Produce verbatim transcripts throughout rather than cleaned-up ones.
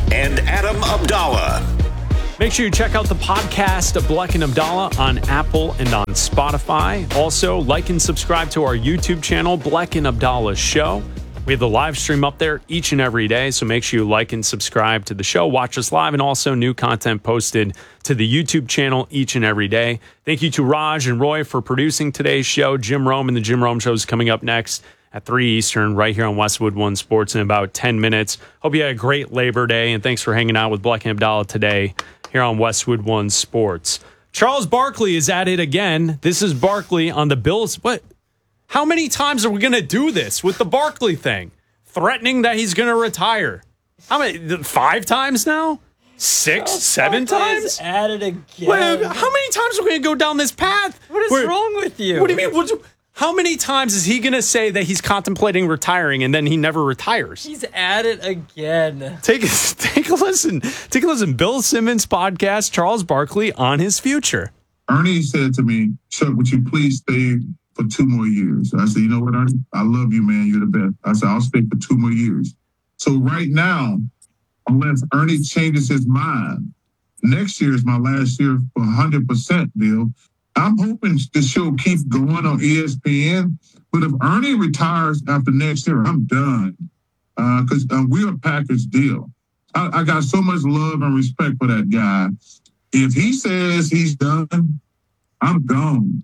and Adam Abdallah. Make sure you check out the podcast of Bleck and Abdallah on Apple and on Spotify. Also, like and subscribe to our YouTube channel, Bleck and Abdallah Show. We have the live stream up there each and every day, so make sure you like and subscribe to the show. Watch us live, and also new content posted to the YouTube channel each and every day. Thank you to Raj and Roy for producing today's show. Jim Rome and the Jim Rome Show is coming up next at three Eastern right here on Westwood One Sports in about ten minutes. Hope you had a great Labor Day, and thanks for hanging out with Bleck and Abdallah today here on Westwood One Sports. Charles Barkley is at it again. This is Barkley on the Bills. What? How many times are we going to do this with the Barkley thing? Threatening that he's going to retire. How many? Five times now? Six? Charles seven Barkley times? At it again. Wait, how many times are we going to go down this path? What is Where, wrong with you? What do you mean? What's, how many times is he going to say that he's contemplating retiring and then he never retires? He's at it again. Take, take a listen. Take a listen. Bill Simmons podcast, Charles Barkley on his future. Ernie said to me, Chuck, would you please stay for two more years? I said, you know what, Ernie? I love you, man. You're the best. I said, I'll stay for two more years. So right now, unless Ernie changes his mind, next year is my last year for one hundred percent, Bill. I'm hoping the show keeps going on E S P N, but if Ernie retires after next year, I'm done. Because uh, uh, we're a Packers deal. I, I got so much love and respect for that guy. If he says he's done, I'm gone.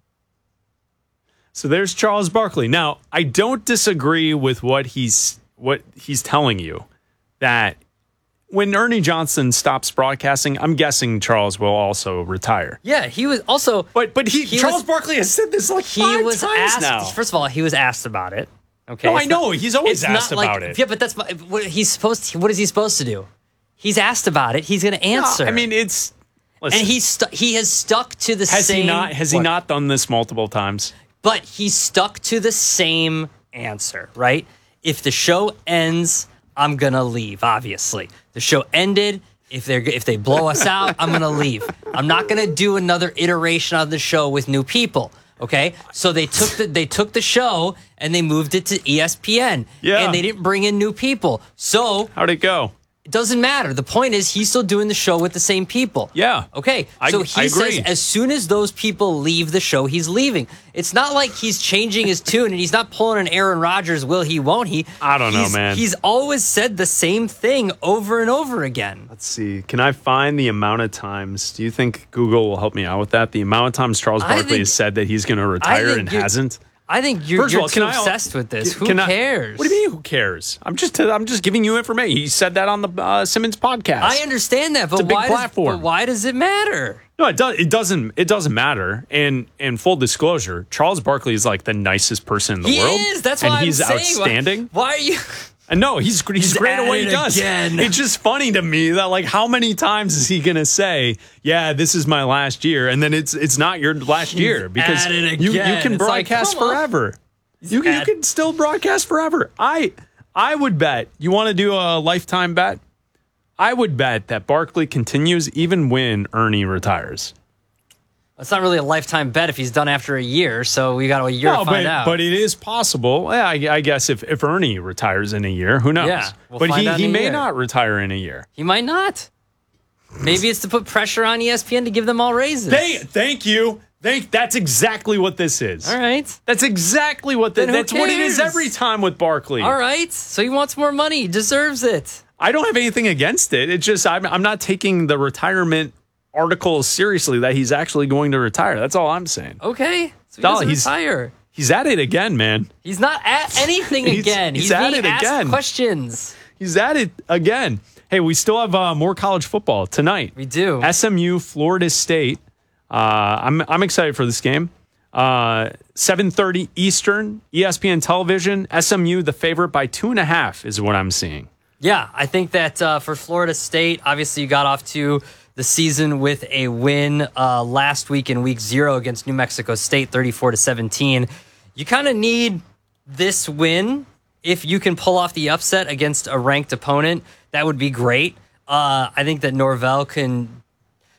So there's Charles Barkley. Now, I don't disagree with what he's what he's telling you, that when Ernie Johnson stops broadcasting, I'm guessing Charles will also retire. Yeah, he was also... But but he, he Charles was, Barkley has said this like he five was times asked, now. First of all, he was asked about it. Okay, No, I it's know. not- He's always it's asked not like- about it. Yeah, but that's my- what he's supposed to, what is he supposed to do? He's asked about it. He's going to answer. No, I mean, it's... Listen, and he's stu- he has stuck to the has same... he not has he what? not done this multiple times? But he's stuck to the same answer, right? If the show ends, I'm gonna leave. Obviously, the show ended. If they are if they blow us out, I'm gonna leave. I'm not gonna do another iteration of the show with new people. Okay, so they took the they took the show and they moved it to E S P N. Yeah. And they didn't bring in new people. So How'd it go? it doesn't matter. The point is he's still doing the show with the same people. Yeah. Okay. I- So I he agree. says as soon as those people leave the show, he's leaving. It's not like he's changing his tune and he's not pulling an Aaron Rodgers, will he, won't he? I don't know, He's- man. He's always said the same thing over and over again. Let's see. Can I find the amount of times? Do you think Google will help me out with that? The amount of times Charles I Barkley think- has said that he's going to retire think and you're- hasn't? I think you're, First of you're all, too can I- obsessed with this. Who Can I- cares? What do you mean? Who cares? I'm just I'm just giving you information. He said that on the uh, Simmons podcast. I understand that, but It's a big why, platform. Does, but why does it matter? No, it does. It doesn't. It doesn't matter. And and full disclosure, Charles Barkley is like the nicest person in the He world. is. That's and why he's I'm saying. outstanding. Why, why are you? And no, he's he's, He's great at at what he it does. again. It's just funny to me that like how many times is he gonna say, "Yeah, this is my last year," and then it's it's not your last He's year because at it you you again. can It's like, broadcast come on. forever. You can, you at- can still broadcast forever. I I would bet. You want to do a lifetime bet? I would bet that Barkley continues even when Ernie retires. It's not really a lifetime bet if he's done after a year, so we got a year No, to find but, out. but it is possible. Yeah, I, I guess if, if Ernie retires in a year, who knows? Yeah, we'll but find he, out in he a may year. not retire in a year. He might not. Maybe it's to put pressure on E S P N to give them all raises. They, thank you. Thank. That's exactly what this is. all right. That's exactly what the, Then who that's what it is cares? every time with Barkley. All right. So he wants more money. He deserves it. I don't have anything against it. It's just I'm I'm not taking the retirement article seriously that he's actually going to retire. That's all I'm saying. Okay. So he Dolly, doesn't he's- retire. He's at it again, man. He's not at anything He's- again. he's He's, at being it asked again. questions. He's at it again. Hey, we still have uh, more college football tonight. We do. S M U, Florida State. Uh, I'm I'm excited for this game. Uh, seven thirty Eastern, E S P N Television. S M U, the favorite by two and a half, is what I'm seeing. Yeah, I think that uh, for Florida State, obviously you got off to the season with a win uh, last week in week zero against New Mexico State, thirty-four to seventeen. You kind of need this win. If you can pull off the upset against a ranked opponent, that would be great. Uh, I think that Norvell can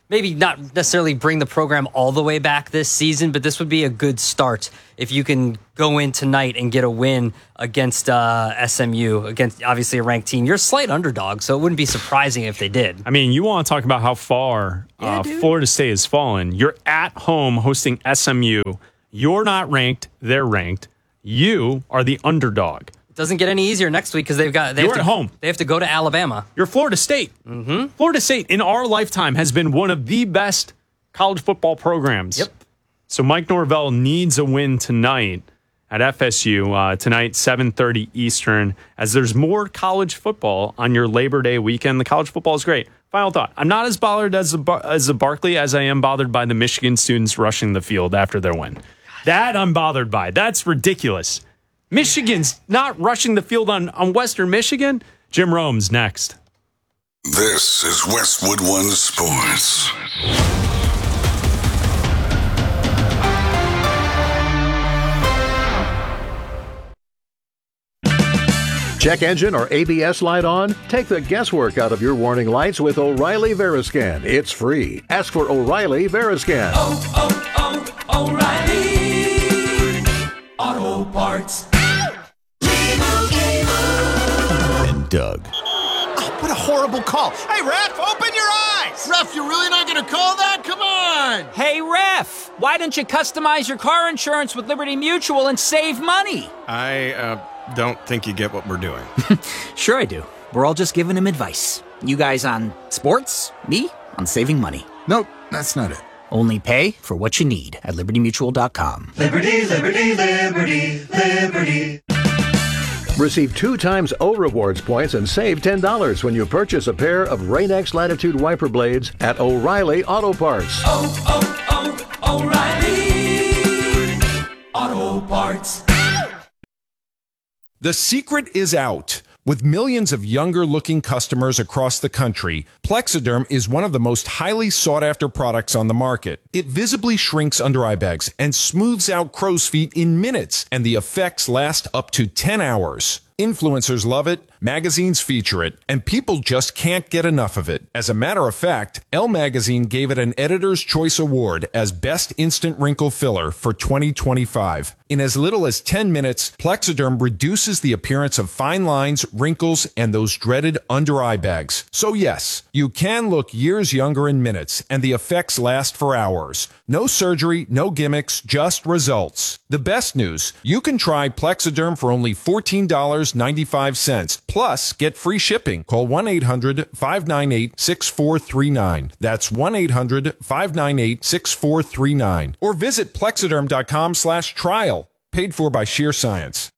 maybe not necessarily bring the program all the way back this season, but this would be a good start if you can go in tonight and get a win against uh, S M U, against obviously a ranked team. You're a slight underdog, so it wouldn't be surprising if they did. I mean, you want to talk about how far Yeah, uh, dude. Florida State has fallen. You're at home hosting S M U. You're not ranked. They're ranked. You are the underdog. It doesn't get any easier next week because they've got they You're have at to, home. They have to go to Alabama. You're Florida State. Mm-hmm. Florida State, in our lifetime, has been one of the best college football programs. Yep. So Mike Norvell needs a win tonight at F S U, uh, tonight, seven thirty Eastern, as there's more college football on your Labor Day weekend. The college football is great. Final thought. I'm not as bothered as a, Bar- as a Barkley as I am bothered by the Michigan students rushing the field after their win. That I'm bothered by. That's ridiculous. Michigan's not rushing the field on, on Western Michigan. Jim Rome's next. This is Westwood One Sports. Check engine or A B S light on? Take the guesswork out of your warning lights with O'Reilly Veriscan. It's free. Ask for O'Reilly Veriscan. Oh, oh, oh, O'Reilly Auto Parts. And Doug. Oh, what a horrible call. Hey, ref, open your eyes. Ref, you're really not going to call that? Come on. Hey, ref, why don't you customize your car insurance with Liberty Mutual and save money? I, uh... don't think you get what we're doing. Sure I do. We're all just giving him advice. You guys on sports, me on saving money. Nope, that's not it. Only pay for what you need at liberty mutual dot com. Liberty, liberty, liberty, liberty. Receive two times O Rewards points and save ten dollars when you purchase a pair of Rain-X Latitude wiper blades at O'Reilly Auto Parts. Oh, oh, oh, O'Reilly Auto Parts. The secret is out. With millions of younger-looking customers across the country, Plexiderm is one of the most highly sought-after products on the market. It visibly shrinks under eye bags and smooths out crow's feet in minutes, and the effects last up to ten hours. Influencers love it, magazines feature it, and people just can't get enough of it. As a matter of fact, Elle Magazine gave it an Editor's Choice Award as Best Instant Wrinkle Filler for twenty twenty-five. In as little as ten minutes, Plexiderm reduces the appearance of fine lines, wrinkles, and those dreaded under-eye bags. So yes, you can look years younger in minutes, and the effects last for hours. No surgery, no gimmicks, just results. The best news, you can try Plexiderm for only fourteen dollars and ninety-five cents. Plus, get free shipping. Call one eight hundred, five nine eight, six four three nine. That's one eight hundred, five nine eight, six four three nine. Or visit plexiderm.com slash trial. Paid for by Sheer Science.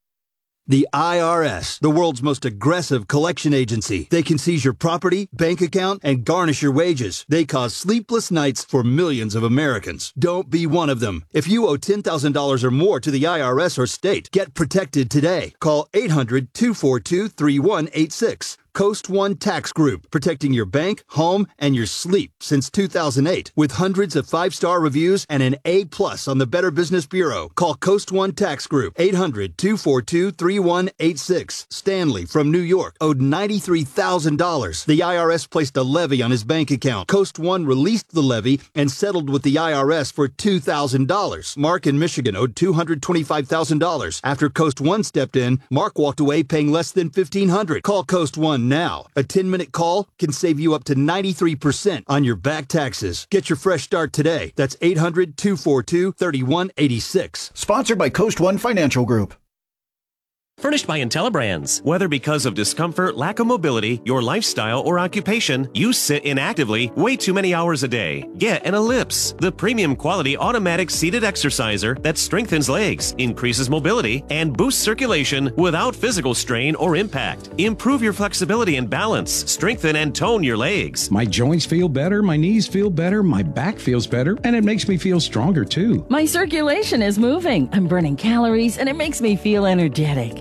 The I R S, the world's most aggressive collection agency. They can seize your property, bank account, and garnish your wages. They cause sleepless nights for millions of Americans. Don't be one of them. If you owe ten thousand dollars or more to the I R S or state, get protected today. Call eight hundred, two four two, three one eight six. Coast One Tax Group, protecting your bank, home, and your sleep since two thousand eight. With hundreds of five-star reviews and an A plus on the Better Business Bureau. Call Coast One Tax Group, eight hundred, two four two, three one eight six. Stanley from New York owed ninety-three thousand dollars. The I R S placed a levy on his bank account. Coast One released the levy and settled with the I R S for two thousand dollars. Mark in Michigan owed two hundred twenty-five thousand dollars. After Coast One stepped in, Mark walked away paying less than fifteen hundred dollars. Call Coast One now. A ten-minute call can save you up to ninety-three percent on your back taxes. Get your fresh start today. That's eight hundred, two four two, three one eight six. Sponsored by Coast One Financial Group. Furnished by IntelliBrands. Whether because of discomfort, lack of mobility, your lifestyle, or occupation, you sit inactively way too many hours a day. Get an Ellipse, the premium quality automatic seated exerciser that strengthens legs, increases mobility, and boosts circulation without physical strain or impact. Improve your flexibility and balance, strengthen and tone your legs. My joints feel better, my knees feel better, my back feels better, and it makes me feel stronger too. My circulation is moving. I'm burning calories, and it makes me feel energetic.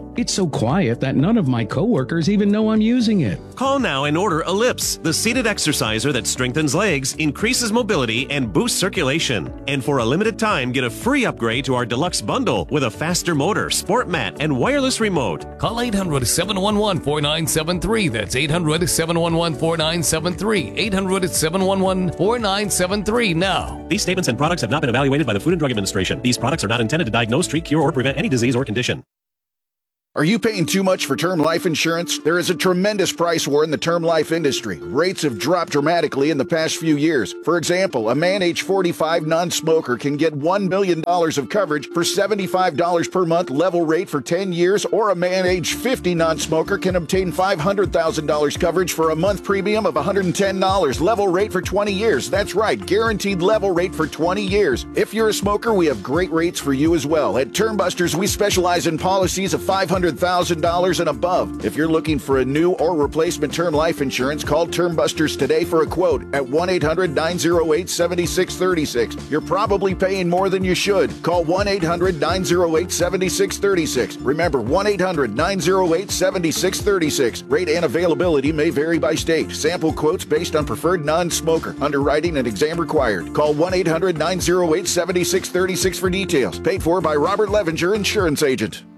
It's so quiet that none of my coworkers even know I'm using it. Call now and order Ellipse, the seated exerciser that strengthens legs, increases mobility, and boosts circulation. And for a limited time, get a free upgrade to our deluxe bundle with a faster motor, sport mat, and wireless remote. Call eight hundred, seven one one, four nine seven three. That's eight hundred, seven one one, four nine seven three. eight hundred, seven one one, four nine seven three now. These statements and products have not been evaluated by the Food and Drug Administration. These products are not intended to diagnose, treat, cure, or prevent any disease or condition. Are you paying too much for term life insurance? There is a tremendous price war in the term life industry. Rates have dropped dramatically in the past few years. For example, a man age forty-five non-smoker can get one million dollars of coverage for seventy-five dollars per month level rate for ten years, or a man age fifty non-smoker can obtain five hundred thousand dollars coverage for a month premium of one hundred ten dollars level rate for twenty years. That's right, guaranteed level rate for twenty years. If you're a smoker, we have great rates for you as well. At Term Busters, we specialize in policies of five hundred thousand dollars and above. If you're looking for a new or replacement term life insurance, call Term Busters today for a quote at one eight hundred, nine oh eight, seven six three six. You're probably paying more than you should. Call one eight hundred, nine oh eight, seven six three six. Remember, one eight hundred, nine oh eight, seven six three six. Rate and availability may vary by state. Sample quotes based on preferred non-smoker. Underwriting and exam required. Call one eight hundred, nine oh eight, seven six three six for details. Paid for by Robert Levenger, Insurance Agent.